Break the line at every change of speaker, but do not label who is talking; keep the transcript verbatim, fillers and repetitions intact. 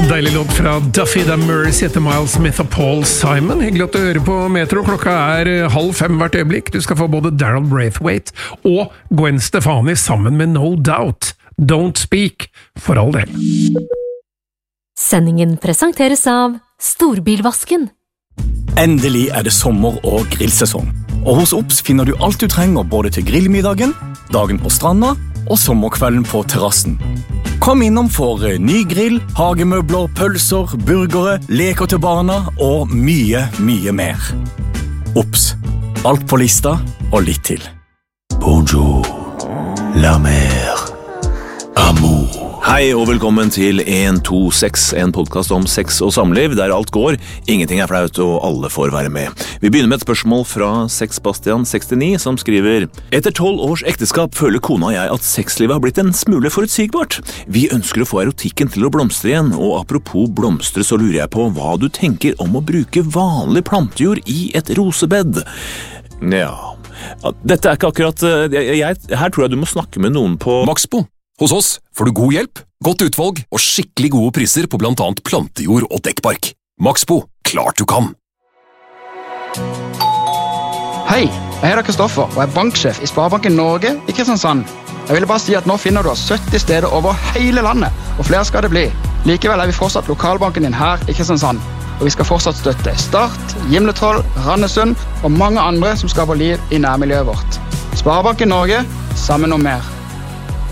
Deilig låt fra Duffy Da Mercy etter Miles Smith og Paul Simon. Hyggelig at du hører på Metro. Klokka er halv fem hvert øyeblikk. Du skal få både Daryl Braithwaite og Gwen Stefani sammen med No Doubt. Don't Speak, for all del.
Sendingen presenteres av Storbilvasken.
Endelig er det sommer- og grillsesong. Og hos Ops finner du alt du trenger både til grillmiddagen, dagen på stranda og sommerkvelden på terrassen. Kom innom for ny grill, hagemøbler, pølser, burgere, leker til barna og mye, mye mer. Ops. Alt på lista og litt til.
Bonjour, la mer, amour.
Hei og velkommen til en to seks, en podcast om sex og samliv, der alt går, ingenting er flaut og alle får være med. Vi begynner med et spørsmål fra Sexbastian sekstini, som skriver: Etter tolv års ekteskap føler kona og jeg at sexlivet har blitt en smule forutsigbart. Vi ønsker å få erotikken til å blomstre igjen, og apropos blomstre så lurer jeg på hva du tenker om å bruke vanlig plantejord i et rosebed. Ja, dette er ikke akkurat... Jeg, jeg, her tror jeg du må snakke med noen på...
Maxbo. Hos oss får du god hjelp, godt utvalg og skikkelig gode priser på blant annet plantejord og dekkbark. Maxbo, klart du kan!
Hei, jeg heter Kristoffer og er banksjef i Sparebanken Norge i Kristiansand. Jeg ville bare si at nå finner du oss sytti steder over hele landet, og flere skal det bli. Likevel er vi fortsatt lokalbanken din her i Kristiansand, og vi skal fortsatt støtte Start, Gimletroll, Randesund og mange andre som skaper liv i nærmiljøet vårt. Sparebanken Norge, sammen om mer.